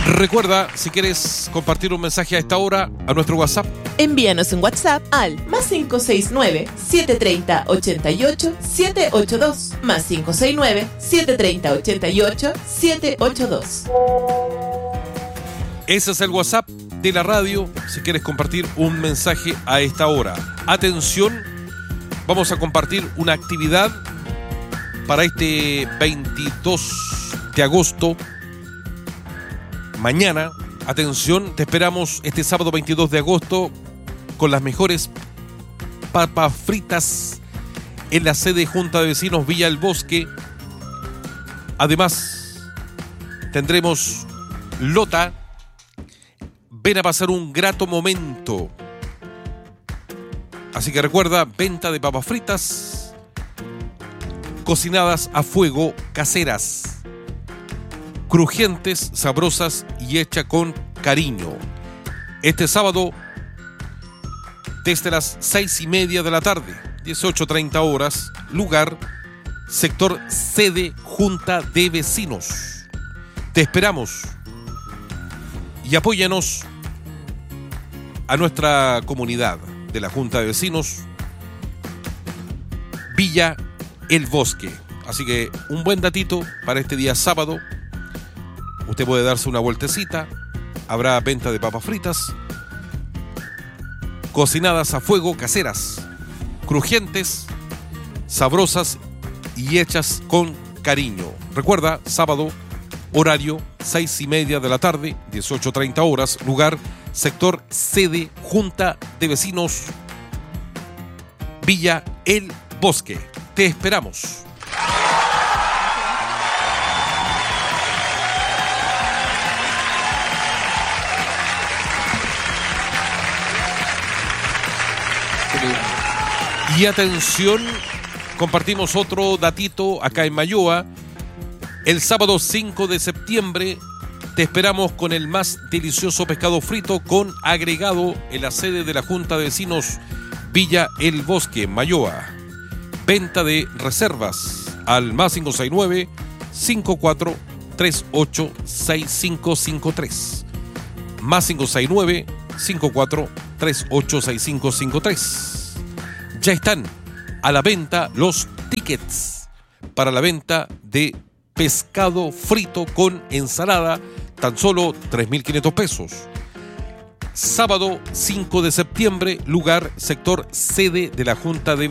Recuerda, si quieres compartir un mensaje a esta hora, a nuestro WhatsApp. Envíanos un WhatsApp al +569-730-88-782, +569-730-88-782. Ese es el WhatsApp de la radio, si quieres compartir un mensaje a esta hora. Atención, vamos a compartir una actividad para este 22 de agosto. Mañana, atención, te esperamos este sábado 22 de agosto con las mejores papas fritas en la sede Junta de Vecinos Villa El Bosque. Además, tendremos lota. Ven a pasar un grato momento. Así que recuerda, venta de papas fritas cocinadas a fuego, caseras, crujientes, sabrosas y hechas con cariño. Este sábado, desde las 6:30 de la tarde, 18:30 horas, lugar, sector sede Junta de Vecinos. Te esperamos y apóyanos a nuestra comunidad de la Junta de Vecinos Villa El Bosque. Así que un buen datito para este día sábado. Usted puede darse una vueltecita. Habrá venta de papas fritas cocinadas a fuego, caseras, crujientes, sabrosas y hechas con cariño. Recuerda, sábado, horario 6:30 de la tarde, 18:30 horas, lugar, sector sede Junta de Vecinos Villa El Bosque. Te esperamos. Y atención, compartimos otro datito acá en Mayoa. El sábado 5 de septiembre te esperamos con el más delicioso pescado frito con agregado en la sede de la Junta de Vecinos Villa El Bosque, Mayoa. Venta de reservas al +569-5438-6553. +569-5438-6553. Ya están a la venta los tickets para la venta de pescado frito con ensalada, tan solo 3.500 pesos. Sábado 5 de septiembre, lugar, sector sede de la Junta de